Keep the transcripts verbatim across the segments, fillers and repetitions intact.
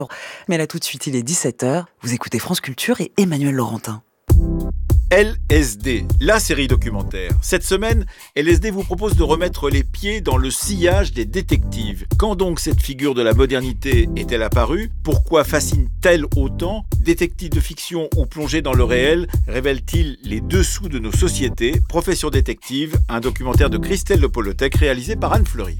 Mais là tout de suite, il est dix-sept heures, vous écoutez France Culture et Emmanuel Laurentin. L S D, la série documentaire. Cette semaine, L S D vous propose de remettre les pieds dans le sillage des détectives. Quand donc cette figure de la modernité est-elle apparue ? Pourquoi fascine-t-elle autant ? Détectives de fiction ou plongés dans le réel, révèle-t-il les dessous de nos sociétés ? Profession détective, un documentaire de Christelle Le Polotec réalisé par Anne Fleury.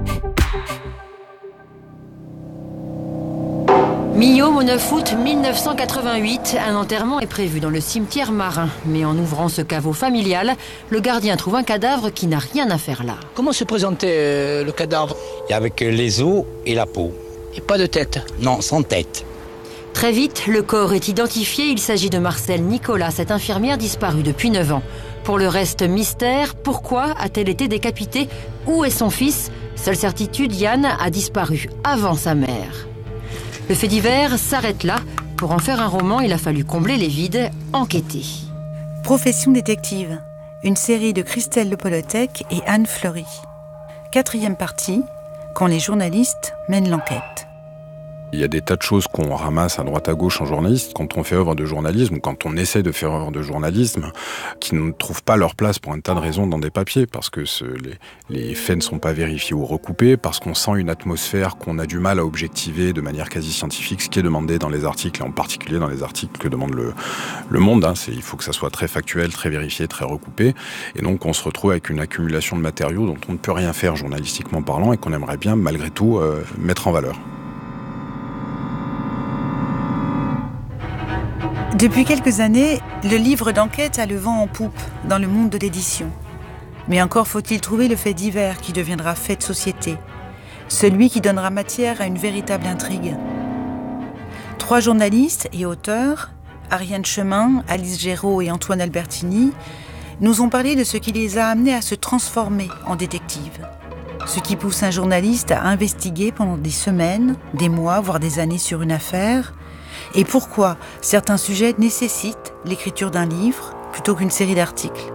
Millau, au neuf août mille neuf cent quatre-vingt-huit, un enterrement est prévu dans le cimetière marin. Mais en ouvrant ce caveau familial, le gardien trouve un cadavre qui n'a rien à faire là. Comment se présentait euh, le cadavre ? Avec les os et la peau. Et pas de tête ? Non, sans tête. Très vite, le corps est identifié. Il s'agit de Marcel Nicolas, cette infirmière disparue depuis neuf ans. Pour le reste, mystère. Pourquoi a-t-elle été décapitée ? Où est son fils ? Seule certitude, Yann a disparu avant sa mère. Le fait divers s'arrête là. Pour en faire un roman, il a fallu combler les vides, enquêter. Profession détective, une série de Christelle Le Polotec et Anne Fleury. Quatrième partie, quand les journalistes mènent l'enquête. Il y a des tas de choses qu'on ramasse à droite à gauche en journaliste quand on fait œuvre de journalisme ou quand on essaie de faire œuvre de journalisme qui ne trouvent pas leur place pour un tas de raisons dans des papiers parce que ce, les, les faits ne sont pas vérifiés ou recoupés, parce qu'on sent une atmosphère qu'on a du mal à objectiver de manière quasi scientifique, ce qui est demandé dans les articles, et en particulier dans les articles que demande le, le Monde. Hein, c'est, il faut que ça soit très factuel, très vérifié, très recoupé. Et donc on se retrouve avec une accumulation de matériaux dont on ne peut rien faire journalistiquement parlant et qu'on aimerait bien malgré tout euh, mettre en valeur. Depuis quelques années, le livre d'enquête a le vent en poupe dans le monde de l'édition. Mais encore faut-il trouver le fait divers qui deviendra fait de société, celui qui donnera matière à une véritable intrigue. Trois journalistes et auteurs, Ariane Chemin, Alice Géraud et Antoine Albertini, nous ont parlé de ce qui les a amenés à se transformer en détectives. Ce qui pousse un journaliste à investiguer pendant des semaines, des mois, voire des années sur une affaire. Et pourquoi certains sujets nécessitent l'écriture d'un livre plutôt qu'une série d'articles.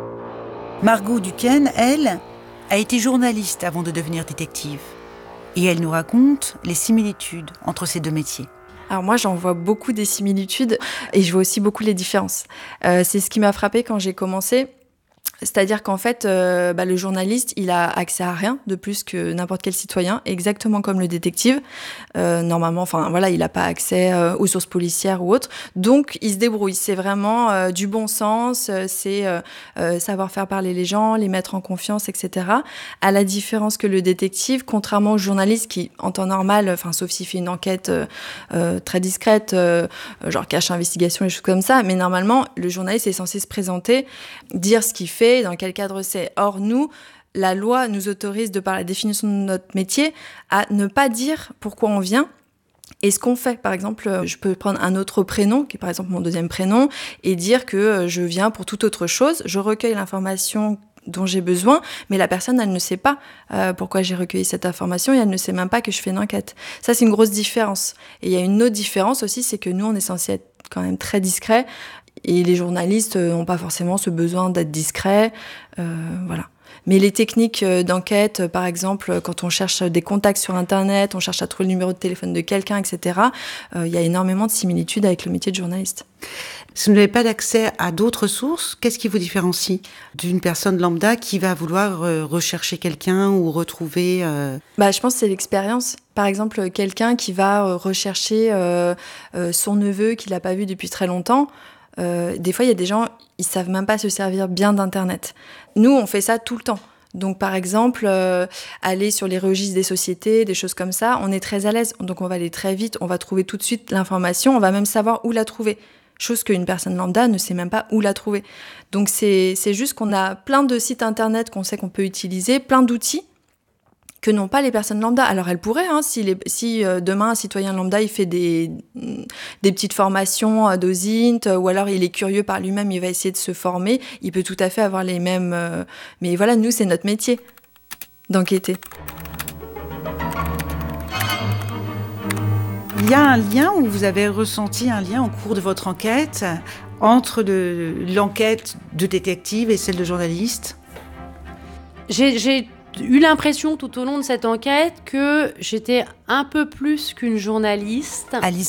Margot Duquesne, elle, a été journaliste avant de devenir détective. Et elle nous raconte les similitudes entre ces deux métiers. Alors moi, j'en vois beaucoup des similitudes et je vois aussi beaucoup les différences. Euh, c'est ce qui m'a frappée quand j'ai commencé. C'est-à-dire qu'en fait, euh, bah, le journaliste, il a accès à rien de plus que n'importe quel citoyen, exactement comme le détective. Euh, normalement, enfin voilà, il n'a pas accès euh, aux sources policières ou autres. Donc, il se débrouille. C'est vraiment euh, du bon sens, euh, c'est euh, euh, savoir faire parler les gens, les mettre en confiance, et cetera. À la différence que le détective, contrairement au journaliste qui, en temps normal, enfin sauf s'il fait une enquête euh, euh, très discrète, euh, genre cache investigation et choses comme ça, mais normalement, le journaliste est censé se présenter, dire ce qu'il fait, dans quel cadre c'est. Or, nous, la loi nous autorise, de par la définition de notre métier, à ne pas dire pourquoi on vient et ce qu'on fait. Par exemple, je peux prendre un autre prénom, qui est par exemple mon deuxième prénom, et dire que je viens pour toute autre chose. Je recueille l'information dont j'ai besoin, mais la personne, elle ne sait pas euh, pourquoi j'ai recueilli cette information et elle ne sait même pas que je fais une enquête. Ça, c'est une grosse différence. Et il y a une autre différence aussi, c'est que nous, on est censé être quand même très discret. Et les journalistes n'ont pas forcément ce besoin d'être discrets, euh, voilà. Mais les techniques d'enquête, par exemple, quand on cherche des contacts sur Internet, on cherche à trouver le numéro de téléphone de quelqu'un, et cetera, euh, il y a énormément de similitudes avec le métier de journaliste. Si vous n'avez pas d'accès à d'autres sources, qu'est-ce qui vous différencie d'une personne lambda qui va vouloir euh, rechercher quelqu'un ou retrouver... Euh... Bah, je pense que c'est l'expérience. Par exemple, quelqu'un qui va rechercher euh, euh, son neveu qu'il n'a pas vu depuis très longtemps. Euh, des fois, il y a des gens, ils savent même pas se servir bien d'Internet. Nous, on fait ça tout le temps. Donc, par exemple, euh, aller sur les registres des sociétés, des choses comme ça, on est très à l'aise. Donc, on va aller très vite, on va trouver tout de suite l'information, on va même savoir où la trouver. Chose qu'une personne lambda ne sait même pas où la trouver. Donc, c'est, c'est juste qu'on a plein de sites Internet qu'on sait qu'on peut utiliser, plein d'outils que n'ont pas les personnes lambda. Alors, elles pourraient, hein, si, les, si euh, demain, un citoyen lambda, il fait des, des petites formations euh, d'O S I N T, ou alors il est curieux par lui-même, il va essayer de se former, il peut tout à fait avoir les mêmes... Euh, mais voilà, nous, c'est notre métier d'enquêter. Il y a un lien, où vous avez ressenti un lien au cours de votre enquête entre le, l'enquête de détective et celle de journaliste ? J'ai, j'ai eu l'impression tout au long de cette enquête que j'étais un peu plus qu'une journaliste. Alice